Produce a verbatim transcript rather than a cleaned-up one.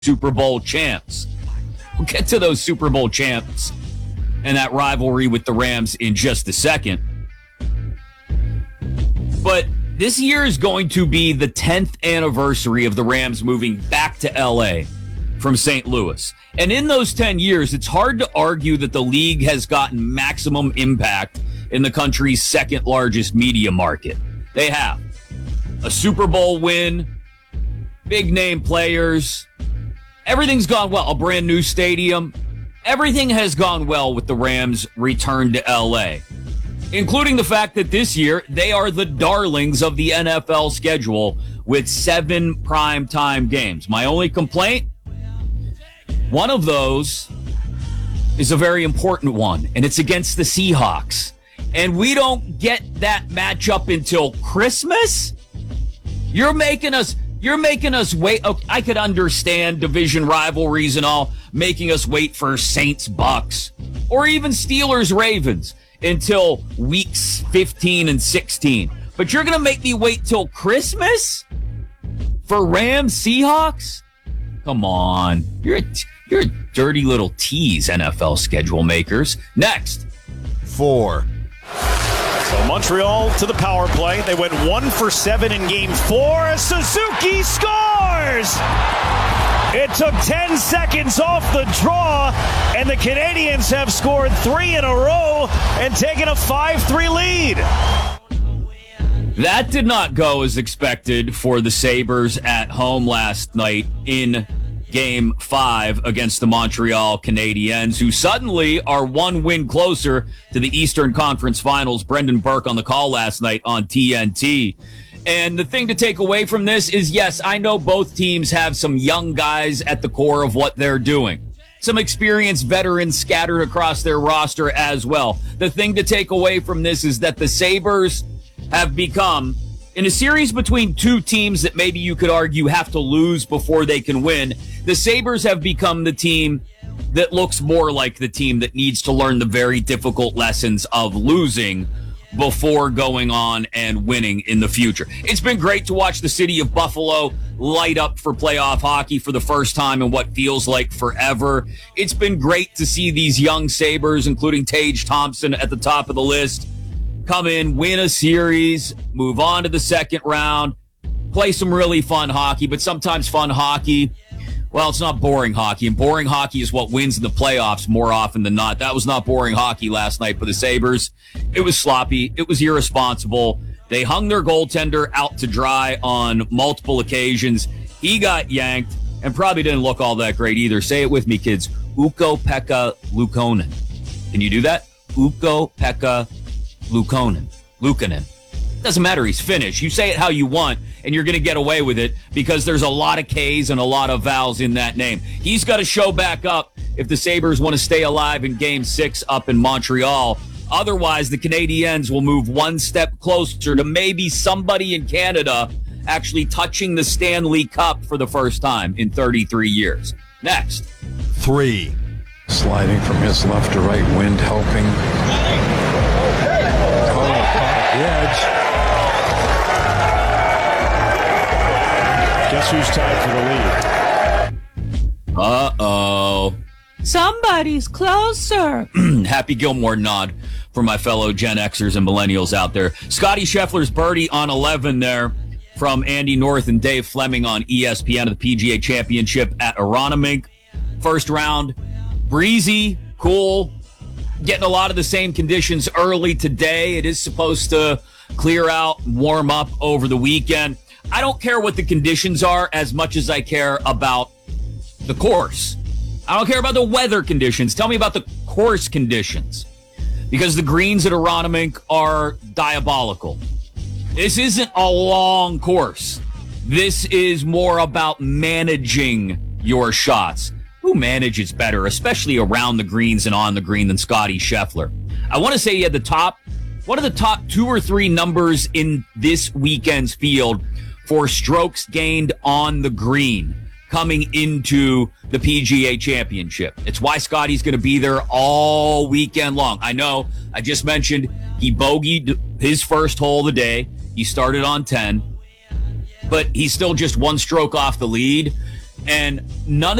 Super Bowl champs. We'll get to those Super Bowl champs and that rivalry with the Rams in just a second. But this year is going to be the tenth anniversary of the Rams moving back to L A from Saint Louis. And in those ten years, it's hard to argue that the league has gotten maximum impact in the country's second largest media market. They have a Super Bowl win, big name players. Everything's gone well. A brand new stadium. Everything has gone well with the Rams' return to L A, including the fact that this year they are the darlings of the N F L schedule with seven primetime games. My only complaint, one of those is a very important one, and it's against the Seahawks. And we don't get that matchup until Christmas? You're making us... You're making us wait. Okay, I could understand division rivalries and all, making us wait for Saints Bucks or even Steelers Ravens until weeks fifteen and sixteen. But you're going to make me wait till Christmas for Rams Seahawks? Come on. You're a, you're a dirty little tease, N F L schedule makers. Next. Four. So Montreal to the power play. They went one for seven in game four. Suzuki scores! It took ten seconds off the draw, and the Canadiens have scored three in a row and taken a five three lead. That did not go as expected for the Sabres at home last night in Game five against the Montreal Canadiens, who suddenly are one win closer to the Eastern Conference Finals. Brendan Burke on the call last night on T N T. And the thing to take away from this is, yes, I know both teams have some young guys at the core of what they're doing. Some experienced veterans scattered across their roster as well. The thing to take away from this is that the Sabres have become, in a series between two teams that maybe you could argue have to lose before they can win, the Sabres have become the team that looks more like the team that needs to learn the very difficult lessons of losing before going on and winning in the future. It's been great to watch the city of Buffalo light up for playoff hockey for the first time in what feels like forever. It's been great to see these young Sabres, including Tage Thompson at the top of the list, come in, win a series, move on to the second round, play some really fun hockey. But sometimes fun hockey, well, it's not boring hockey, and boring hockey is what wins in the playoffs more often than not. That was not boring hockey last night for the Sabres. It was sloppy. It was irresponsible. They hung their goaltender out to dry on multiple occasions. He got yanked and probably didn't look all that great either. Say it with me, kids. Ukko-Pekka Luukkonen. Can you do that? Ukko-Pekka Luukkonen. Luukkonen. Doesn't matter. He's Finnish. You say it how you want, and you're going to get away with it because there's a lot of K's and a lot of vowels in that name. He's got to show back up if the Sabres want to stay alive in Game six up in Montreal. Otherwise, the Canadiens will move one step closer to maybe somebody in Canada actually touching the Stanley Cup for the first time in thirty-three years. Next. Three. Sliding from his left to right, wind helping. Oh, caught the edge. Guess who's tied for the lead? Uh-oh. Somebody's closer. Happy Gilmore nod for my fellow Gen Xers and millennials out there. Scotty Scheffler's birdie on eleven there from Andy North and Dave Fleming on E S P N of the P G A Championship at Aronimink. First round, breezy, cool, getting a lot of the same conditions early today. It is supposed to clear out, warm up over the weekend. I don't care what the conditions are as much as I care about the course. I don't care about the weather conditions. Tell me about the course conditions. Because the greens at Aronimink are diabolical. This isn't a long course. This is more about managing your shots. Who manages better, especially around the greens and on the green, than Scotty Scheffler? I want to say he had the top, one of the top two or three numbers in this weekend's field for strokes gained on the green coming into the P G A Championship. It's why Scotty's going to be there all weekend long. I know, I just mentioned he bogeyed his first hole of the day. He started on ten, but he's still just one stroke off the lead. and none